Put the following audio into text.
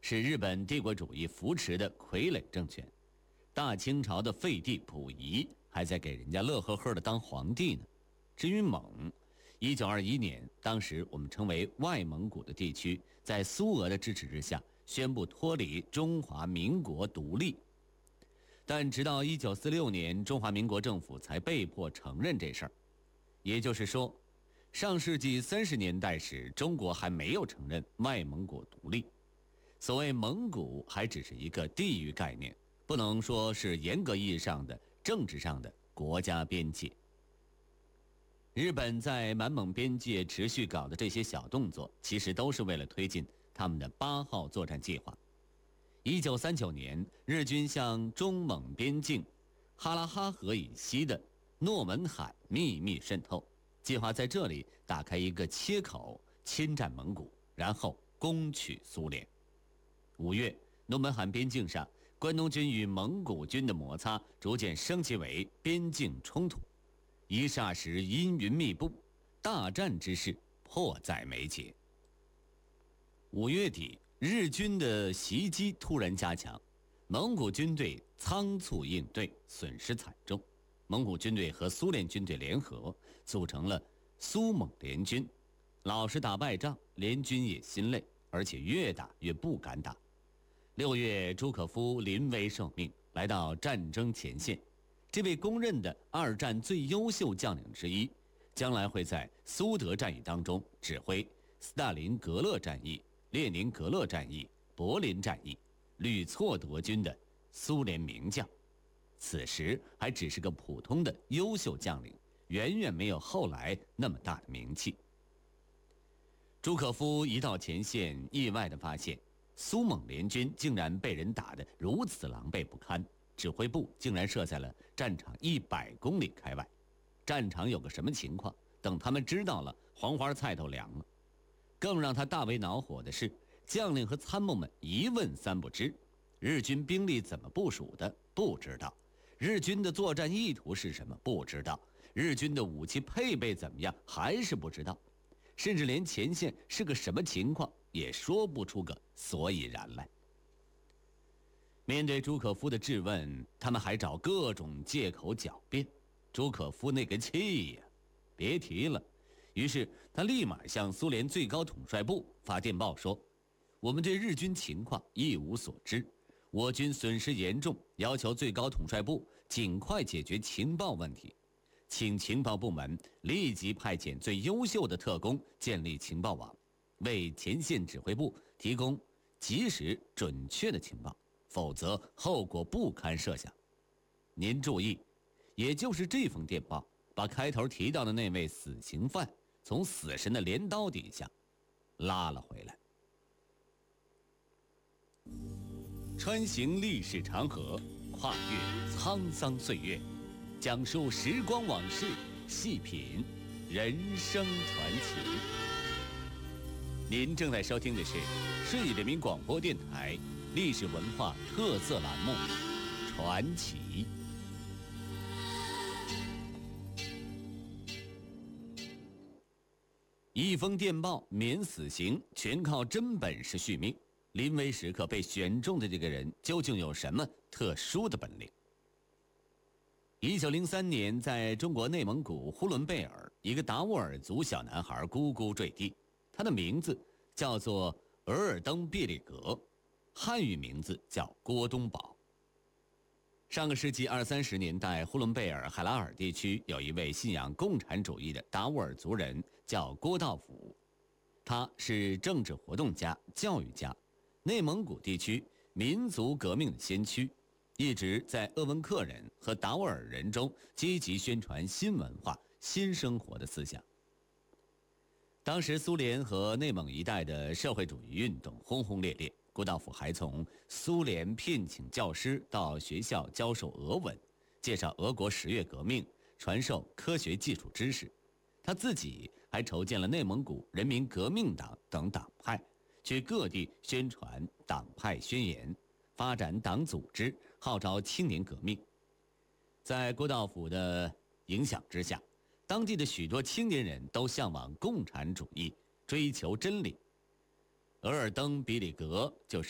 是日本帝国主义扶持的傀儡政权。大清朝的废帝溥仪还在给人家乐呵呵的当皇帝呢。至于蒙，1921年，当时我们称为外蒙古的地区，在苏俄的支持之下，宣布脱离中华民国独立。但直到1946年，中华民国政府才被迫承认这事儿。也就是说，上世纪30年代时，中国还没有承认外蒙古独立。所谓蒙古还只是一个地域概念，不能说是严格意义上的政治上的国家边界。日本在满蒙边界持续搞的这些小动作，其实都是为了推进他们的8号作战计划。1939年，日军向中蒙边境哈拉哈河以西的诺门罕秘密渗透，计划在这里打开一个切口，侵占蒙古，然后攻取苏联。5月，诺门罕边境上，关东军与蒙古军的摩擦逐渐升级为边境冲突，一霎时阴云密布，大战之势迫在眉睫。5月底，日军的袭击突然加强，蒙古军队仓促应对，损失惨重。蒙古军队和苏联军队联合，组成了苏蒙联军。老是打败仗，联军也心累，而且越打越不敢打。6月，朱可夫临危受命，来到战争前线。这位公认的2战最优秀将领之一，将来会在苏德战役当中指挥斯大林格勒战役、列宁格勒战役、柏林战役，屡挫德军的苏联名将。此时还只是个普通的优秀将领，远远没有后来那么大的名气。朱可夫一到前线，意外地发现苏蒙联军竟然被人打得如此狼狈不堪，指挥部竟然设在了战场100公里开外。战场有个什么情况，等他们知道了，黄花菜都凉了。更让他大为恼火的是，将领和参谋们一问三不知。日军兵力怎么部署的不知道，日军的作战意图是什么不知道，日军的武器配备怎么样还是不知道，甚至连前线是个什么情况也说不出个所以然来。面对朱可夫的质问，他们还找各种借口狡辩。朱可夫那个气呀，别提了。于是他立马向苏联最高统帅部发电报说，我们对日军情况一无所知，我军损失严重，要求最高统帅部尽快解决情报问题，请情报部门立即派遣最优秀的特工建立情报网，为前线指挥部提供及时准确的情报，否则后果不堪设想。您注意，也就是这封电报把开头提到的那位死刑犯从死神的镰刀底下拉了回来。穿行历史长河，跨越沧桑岁月，讲述时光往事，细品人生传奇。您正在收听的是顺义人民广播电台历史文化特色栏目《传奇》。一封电报免死刑，全靠真本事续命。临危时刻被选中的这个人究竟有什么特殊的本领？1903年，在中国内蒙古呼伦贝尔，一个达斡尔族小男孩咕咕坠地，他的名字叫做额尔登别里格，汉语名字叫郭东宝。上个世纪20-30年代，呼伦贝尔海拉尔地区有一位信仰共产主义的达斡尔族人，叫郭道甫。他是政治活动家、教育家，内蒙古地区民族革命的先驱，一直在鄂温克人和达斡尔人中积极宣传新文化、新生活的思想。当时苏联和内蒙一带的社会主义运动轰轰烈烈，郭道甫还从苏联聘请教师到学校教授俄文，介绍俄国10月革命，传授科学技术知识。他自己还筹建了内蒙古人民革命党等党派，去各地宣传党派宣言，发展党组织，号召青年革命。在郭道甫的影响之下，当地的许多青年人都向往共产主义，追求真理。额尔登比里格就是